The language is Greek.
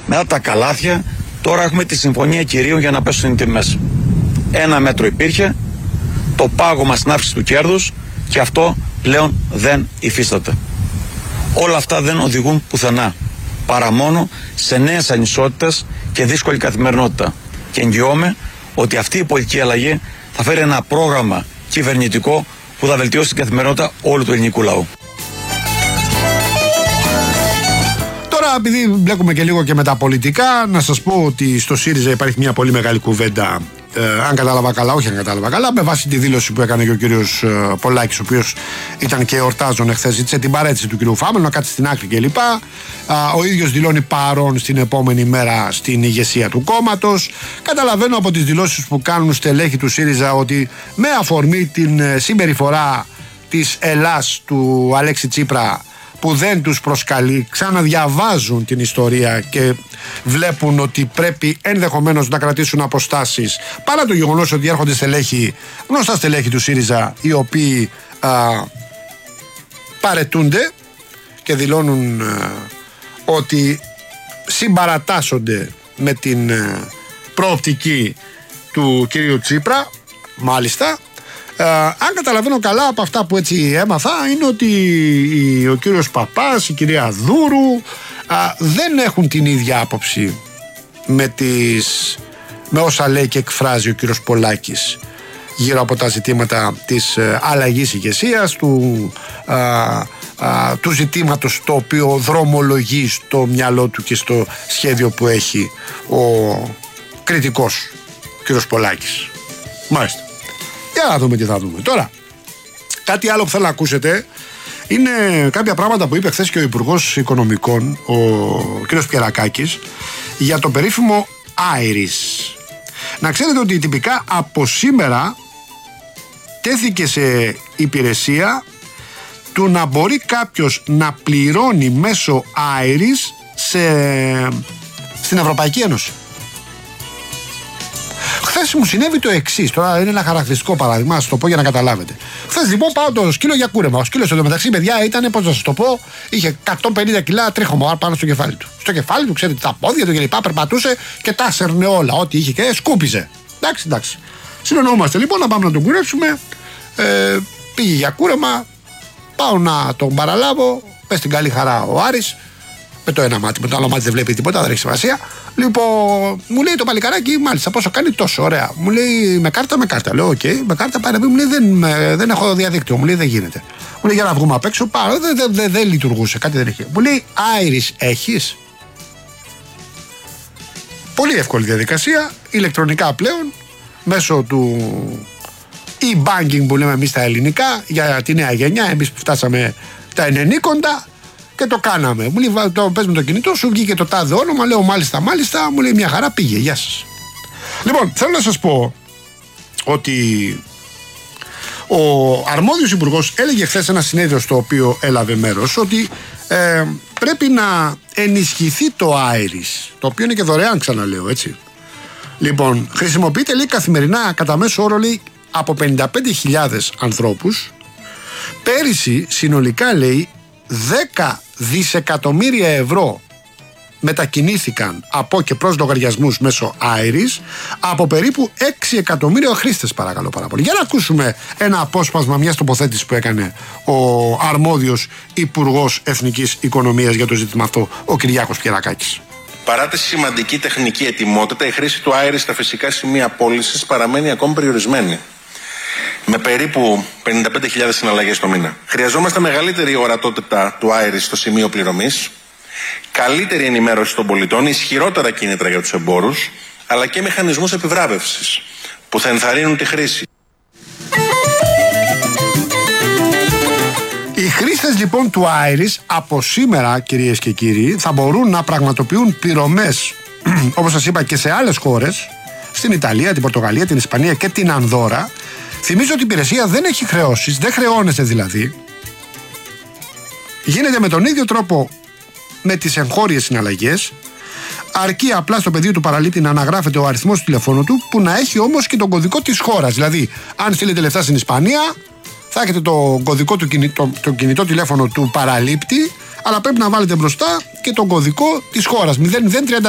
Μετά τα καλάθια, τώρα έχουμε τη συμφωνία κυρίων για να πέσουν οι τιμές. 1 μέτρο υπήρχε, το πάγωμα στην αύξηση του κέρδους και αυτό πλέον δεν υφίσταται. Όλα αυτά δεν οδηγούν πουθενά, παρά μόνο σε νέες ανισότητες και δύσκολη καθημερινότητα. Και εγγυώμαι ότι αυτή η πολιτική αλλαγή θα φέρει ένα πρόγραμμα κυβερνητικό που θα βελτιώσει την καθημερινότητα όλου του ελληνικού λαού. Τώρα, επειδή μπλέκουμε και λίγο και με τα πολιτικά, να σας πω ότι στο ΣΥΡΙΖΑ υπάρχει μια πολύ μεγάλη κουβέντα. Αν κατάλαβα καλά, όχι αν κατάλαβα καλά, με βάση τη δήλωση που έκανε και ο κύριος Πολάκης, ο οποίος ήταν και εορτάζον εχθές, ζήτησε την παρέτηση του κύριου Φάμελου, να κάτσει στην άκρη κλπ. Ο ίδιος δηλώνει παρόν στην επόμενη μέρα στην ηγεσία του κόμματος. Καταλαβαίνω από τις δηλώσεις που κάνουν στελέχη του ΣΥΡΙΖΑ ότι με αφορμή την συμπεριφορά της Ελλάς του Αλέξη Τσίπρα, που δεν τους προσκαλεί, ξαναδιαβάζουν την ιστορία και βλέπουν ότι πρέπει ενδεχομένως να κρατήσουν αποστάσεις, παρά το γεγονός ότι έρχονται στελέχη, γνωστά στελέχη του ΣΥΡΙΖΑ, οι οποίοι παρετούνται και δηλώνουν ότι συμπαρατάσσονται με την προοπτική του κυρίου Τσίπρα. Μάλιστα, αν καταλαβαίνω καλά από αυτά που έτσι έμαθα, είναι ότι ο κύριος Παπάς, η κυρία Δούρου δεν έχουν την ίδια άποψη με όσα λέει και εκφράζει ο κύριος Πολάκης γύρω από τα ζητήματα της αλλαγής ηγεσίας, του ζητήματος το οποίο δρομολογεί στο μυαλό του και στο σχέδιο που έχει ο κριτικός κύριος Πολάκης. Μάλιστα. Για να δούμε τι θα δούμε. Τώρα, κάτι άλλο που θέλω να ακούσετε είναι κάποια πράγματα που είπε χθες και ο Υπουργός Οικονομικών, ο κ. Πιερακάκης, για το περίφημο Iris. Να ξέρετε ότι τυπικά από σήμερα τέθηκε σε υπηρεσία του να μπορεί κάποιος να πληρώνει μέσω Iris στην Ευρωπαϊκή Ένωση. Χθες μου συνέβη το εξής. Τώρα είναι ένα χαρακτηριστικό παράδειγμα, να σας το πω για να καταλάβετε. Χθες λοιπόν πάω το σκύλο για κούρεμα. Ο σκύλος εντωμεταξύ, παιδιά, ήταν, πώς να σας το πω, είχε 150 κιλά τρίχωμα πάνω στο κεφάλι του. Στο κεφάλι του, ξέρετε, τα πόδια του κλπ. Περπατούσε και τα σέρνε όλα. Ό,τι είχε και σκούπιζε. Εντάξει. Συνεννοούμαστε λοιπόν να πάμε να τον κουρέψουμε. Πήγε για κούρεμα. Πάω να τον παραλάβω. Πες την καλή χαρά ο Άρης. Με το ένα μάτι, με το άλλο μάτι δεν βλέπει τίποτα, δεν έχει σημασία. Λοιπόν, μου λέει το παλικαράκι, μάλιστα, πόσο κάνει, τόσο ωραία. Μου λέει με κάρτα. Λέω, οκ, με κάρτα πάει να πει, μου λέει δεν έχω διαδίκτυο, μου λέει δεν γίνεται. Μου λέει για να βγούμε απ' έξω, πάω, δεν λειτουργούσε, κάτι δεν είχε. Μου λέει Iris έχεις. Πολύ εύκολη διαδικασία, ηλεκτρονικά πλέον, μέσω του e-banking που λέμε εμείς τα ελληνικά, για τη νέα γενιά, εμείς που φτάσαμε τα 90. Και το κάναμε. Μου λέει, πες με το κινητό σου, βγήκε το τάδε όνομα. Λέω, μάλιστα. Μου λέει, μια χαρά, πήγε. Γεια σας. Λοιπόν, θέλω να σας πω ότι ο αρμόδιος υπουργός έλεγε χθες ένα συνέδριο στο οποίο έλαβε μέρος ότι πρέπει να ενισχυθεί το Iris, το οποίο είναι και δωρεάν, ξαναλέω, έτσι. Λοιπόν, χρησιμοποιείται, λέει, καθημερινά κατά μέσο όρο, λέει, από 55.000 ανθρώπους. Πέρυσι, συνολικά, λέει, 10 δισεκατομμύρια ευρώ μετακινήθηκαν από και προς λογαριασμούς μέσω Iris από περίπου 6 εκατομμύρια χρήστες, παρακαλώ πάρα πολύ. Για να ακούσουμε ένα απόσπασμα μιας τοποθέτησης που έκανε ο αρμόδιος Υπουργός Εθνικής Οικονομίας για το ζήτημα αυτό, ο Κυριάκος Πιερακάκης. Παρά τη σημαντική τεχνική ετοιμότητα, η χρήση του Iris στα φυσικά σημεία πώλησης παραμένει ακόμη περιορισμένη, με περίπου 55.000 συναλλαγές το μήνα. Χρειαζόμαστε μεγαλύτερη ορατότητα του Iris στο σημείο πληρωμής, καλύτερη ενημέρωση των πολιτών, ισχυρότερα κίνητρα για τους εμπόρους, αλλά και μηχανισμούς επιβράβευσης που θα ενθαρρύνουν τη χρήση. Οι χρήστες λοιπόν του Iris από σήμερα, κυρίες και κύριοι, θα μπορούν να πραγματοποιούν πληρωμές, όπως σας είπα, και σε άλλες χώρες, στην Ιταλία, την Πορτογαλία, την Ισπανία και την Ανδόρα. Θυμίζω ότι η υπηρεσία δεν έχει χρεώσεις, δεν χρεώνεται δηλαδή. Γίνεται με τον ίδιο τρόπο με τις εγχώριες συναλλαγές, αρκεί απλά στο πεδίο του παραλήπτη να αναγράφεται ο αριθμός του τηλεφώνου του, που να έχει όμως και τον κωδικό της χώρας. Δηλαδή, αν στείλετε λεφτά στην Ισπανία, θα έχετε το κωδικό του το κινητό τηλέφωνο του παραλήπτη, αλλά πρέπει να βάλετε μπροστά και τον κωδικό της χώρας. 0030